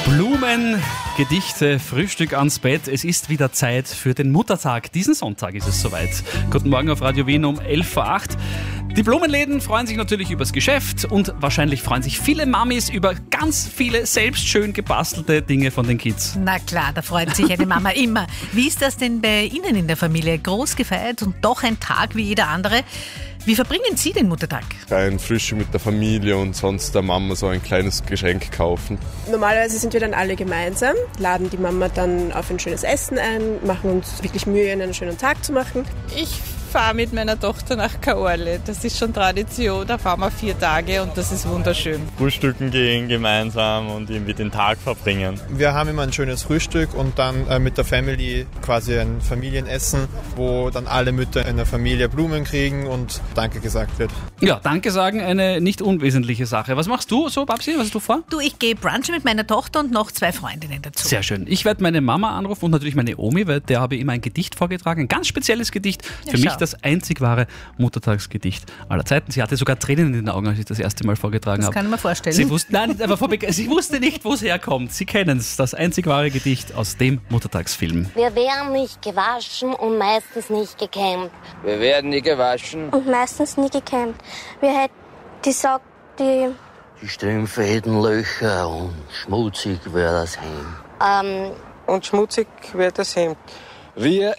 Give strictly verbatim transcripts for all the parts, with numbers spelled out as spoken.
Blumen, Gedichte, Frühstück ans Bett. Es ist wieder Zeit für den Muttertag. Diesen Sonntag ist es soweit. Guten Morgen auf Radio Wien um elf vor acht. Die Blumenläden freuen sich natürlich übers Geschäft und wahrscheinlich freuen sich viele Mamis über ganz viele selbst schön gebastelte Dinge von den Kids. Na klar, da freut sich eine Mama immer. Wie ist das denn bei Ihnen in der Familie? Groß gefeiert und doch ein Tag wie jeder andere. Wie verbringen Sie den Muttertag? Ein Frühstück mit der Familie und sonst der Mama so ein kleines Geschenk kaufen. Normalerweise sind wir dann alle gemeinsam, laden die Mama dann auf ein schönes Essen ein, machen uns wirklich Mühe, einen schönen Tag zu machen. Ich fahre mit meiner Tochter nach Kaorle. Das ist schon Tradition, da fahren wir vier Tage und das ist wunderschön. Frühstücken gehen gemeinsam und irgendwie den Tag verbringen. Wir haben immer ein schönes Frühstück und dann äh, mit der Family quasi ein Familienessen, wo dann alle Mütter in der Familie Blumen kriegen und Danke gesagt wird. Ja, Danke sagen, eine nicht unwesentliche Sache. Was machst du so, Babsi? Was hast du vor? Du, ich gehe brunchen mit meiner Tochter und noch zwei Freundinnen dazu. Sehr schön. Ich werde meine Mama anrufen und natürlich meine Omi, weil der habe ich immer ein Gedicht vorgetragen. Ein ganz spezielles Gedicht. Ja, Für schau. mich das einzig wahre Muttertagsgedicht aller Zeiten. Sie hatte sogar Tränen in den Augen, als ich das erste Mal vorgetragen Das habe. kann ich mir vorstellen. Sie wusste, nein, aber vor, sie wusste nicht, wo es herkommt. Sie kennen es. Das einzig wahre Gedicht aus dem Muttertagsfilm. Wir werden nicht gewaschen und meistens nicht gekämmt. Wir werden nie gewaschen. Und meistens nie gekämmt. Wir hätten die Sack, die... Die Strümpfe hätten Löcher und schmutzig wäre das Hemd. Ähm, Und schmutzig wird das Hemd. Wir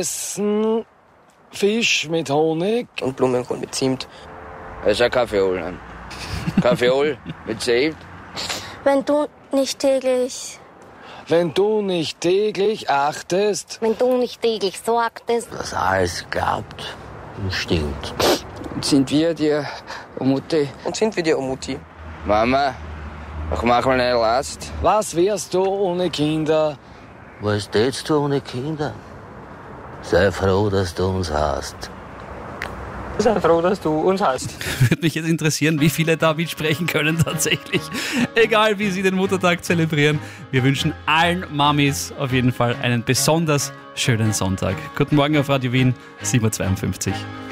essen Fisch mit Honig. Und Blumenkohl mit Zimt. Das ist ein Kaffeeol. Kaffeeol mit Zimt. Wenn du nicht täglich... Wenn du nicht täglich achtest. wenn du nicht täglich sorgtest. Das alles glaubt und stimmt. Und sind wir dir, oh Mutti? Und sind wir dir, oh Mutti? Mama, ach mach mal eine Last. Was wärst du ohne Kinder? Was tätst du ohne Kinder? Sei froh, dass du uns hast. Sei froh, dass du uns hast. Würde mich jetzt interessieren, wie viele da mitsprechen können tatsächlich. Egal, wie Sie den Muttertag zelebrieren. Wir wünschen allen Mamis auf jeden Fall einen besonders schönen Sonntag. Guten Morgen auf Radio Wien, sieben Uhr zweiundfünfzig.